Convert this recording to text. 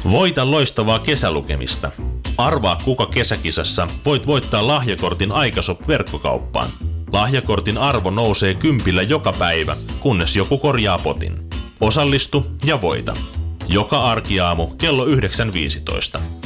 Voita loistavaa kesälukemista. Arvaa kuka kesäkisassa voit voittaa lahjakortin Aikashop-verkkokauppaan. Lahjakortin arvo nousee 10 joka päivä, kunnes joku korjaa potin. Osallistu ja voita. Joka arkiaamu kello 9.15.